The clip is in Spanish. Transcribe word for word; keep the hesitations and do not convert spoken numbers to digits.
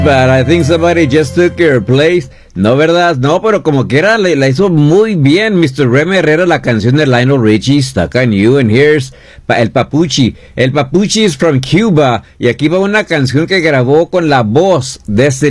But I think somebody just took your place. No, ¿verdad? No, pero como quiera la, la hizo muy bien mister Remy Herrera, la canción de Lionel Richie, Stuck on You. And here's pa El Papuchi. El Papuchi is from Cuba. Y aquí va una canción que grabó con la voz de este